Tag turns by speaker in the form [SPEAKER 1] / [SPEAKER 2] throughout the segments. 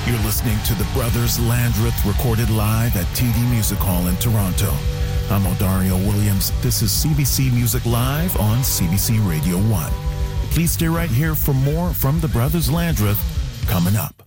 [SPEAKER 1] You're listening to the Brothers Landreth recorded live at TD Music Hall in Toronto. I'm Odario Williams. This is CBC Music Live on CBC Radio 1. Please stay right here for more from the Brothers Landreth coming up.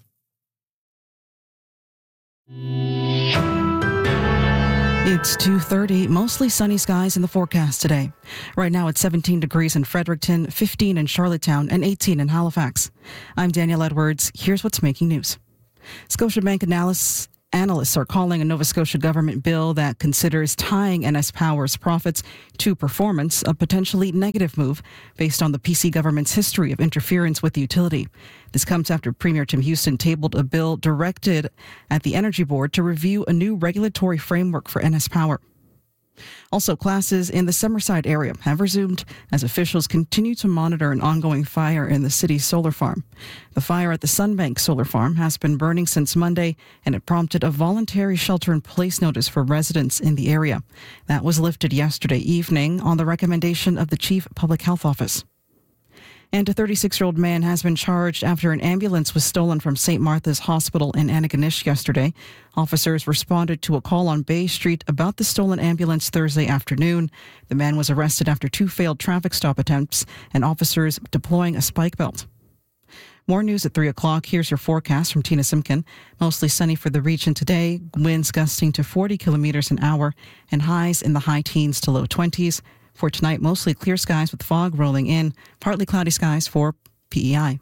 [SPEAKER 2] It's 2:30, mostly sunny skies in the forecast today. Right now it's 17 degrees in Fredericton, 15 in Charlottetown, and 18 in Halifax. I'm Danielle Edwards. Here's what's making news. Scotiabank analysts are calling a Nova Scotia government bill that considers tying NS Power's profits to performance a potentially negative move based on the PC government's history of interference with the utility. This comes after Premier Tim Houston tabled a bill directed at the Energy Board to review a new regulatory framework for NS Power. Also, classes in the Summerside area have resumed as officials continue to monitor an ongoing fire in the city's solar farm. The fire at the Sunbank solar farm has been burning since Monday, and it prompted a voluntary shelter-in-place notice for residents in the area. That was lifted yesterday evening on the recommendation of the Chief Public Health Office. And a 36-year-old man has been charged after an ambulance was stolen from St. Martha's Hospital in Antigonish yesterday. Officers responded to a call on Bay Street about the stolen ambulance Thursday afternoon. The man was arrested after 2 failed traffic stop attempts and officers deploying a spike belt. More news at 3 o'clock. Here's your forecast from Tina Simkin. Mostly sunny for the region today. Winds gusting to 40 kilometers an hour and highs in the high teens to low 20s. For tonight, mostly clear skies with fog rolling in, partly cloudy skies for PEI.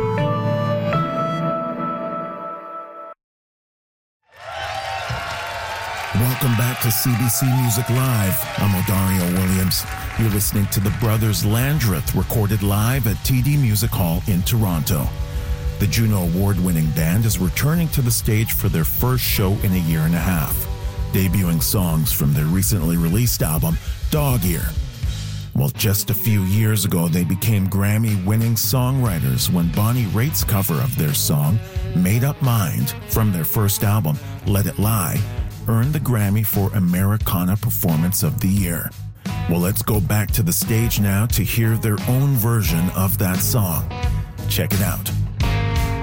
[SPEAKER 1] Welcome back to CBC Music Live. I'm Odario Williams. You're listening to the Brothers Landreth recorded live at TD Music Hall in Toronto. The Juno Award-winning band is returning to the stage for their first show in a year and a half, debuting songs from their recently released album, Dog Ear. Well, just a few years ago, they became Grammy-winning songwriters when Bonnie Raitt's cover of their song, Made Up Mind, from their first album, Let It Lie, earned the Grammy for Americana Performance of the Year. Well, let's go back to the stage now to hear their own version of that song. Check it out.